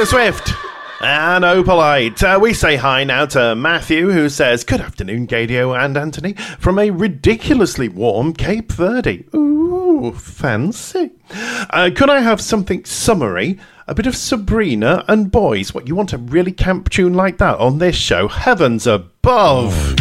Taylor Swift. And Opalite. We say hi now to Matthew, who says, good afternoon, Gadio and Anthony, from a ridiculously warm Cape Verde. Ooh, fancy. Could I have something summery? A bit of Sabrina and Boys. What, you want a really camp tune like that on this show? Heavens above.